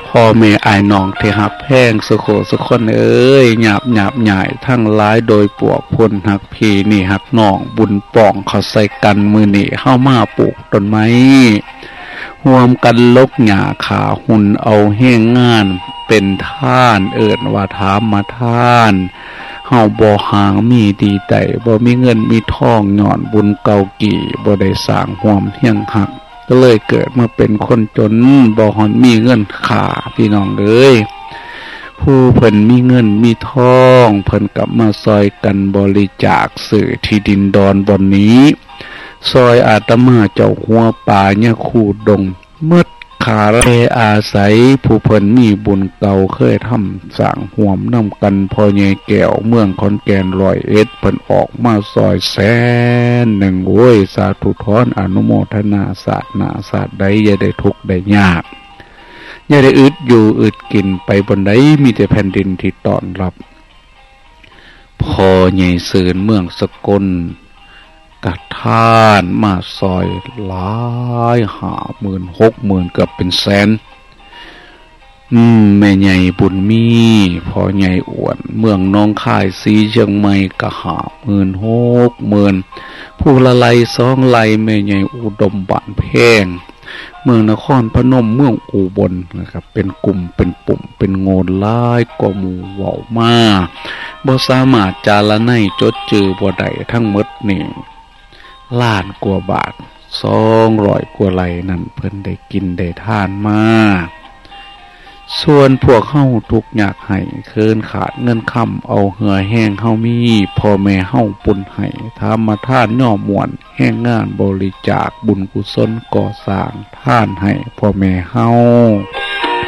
พ่อแม่อายน้องที่หักแพงสุโขสุคนเอ้ยหยาบใหญ่ทั้งหลายโดยปวกพลหักพี่นี่หักน้องบุญป่องเขาใส่กันมือนี่เข้ามาปลูกต้นไม้รวมกันลกหญ้าขาหุ่นเอาแห้งงานเป็นท่านเอิ้นว่าถามมาท่านเฮาบ่หางมีดีใดบ่มีเงินมีทองย้อนบุญเก่ากี่บ่ได้สร้างหวมเฮียงหักก็เลยเกิดมาเป็นคนจนบ่ฮอนมีเงินขาพี่น้องเอ้ยผู้เพิ่นมีเงินมีทองเพิ่นกลับมาซอยกันบริจาคสื่อที่ดินดอนบนนี้ซอยอาตมาเจ้าหัวป่าเนี่ยคูดงเมื่อขาเรอาศัยผู้เพิ่นมีบุญเก่าเคยทำสร้างห่วมนำกันพอใหญ่แก้วเมืองขอนแก่น101เพิ่นออกมาซอยแสนหนึ่งโอ้ยสาธุทอนอนุโมทนาสาธุนาสาธุใดอย่าได้ทุกข์ได้ยากอย่าได้อึดอยู่อึดกินไปบนใดมีแต่แผ่นดินที่ต้อนรับพอใหญ่เสือนเมืองสกลกัดท่านมาซอยหลาย50,000 60,000เกือบเป็นแสนแม่ใหญ่บุญมีพ่อใหญ่อ้วนเมืองน้องค่ายสีเชียงใหม่ก็50,000 60,000ผู้ละไล2ไลแม่ใหญ่อุดมบ้านแพงเมืองนครพนมเมืองอุบลนะครับเป็นกลุ่มเป็นปุ่มเป็นโงนหลายกว่าหมู่เว้ามาบ่สามารถจาระไนจดจือบ่ได้ทั้งหมดนี่ล้านกว่าบาท200กว่าไร่นั่นเพิ่นได้กินได้ทานมาส่วนพวกเฮาทุกข์ยากให้เคินขาดเงินค้ำเอาเหือแห้งเฮามีพ่อแม่เฮาปุนให้ธรรมทานย่อม่วนแห่งงานบริจาคบุญกุศลก่อสร้างทานให้พ่อแม่เฮา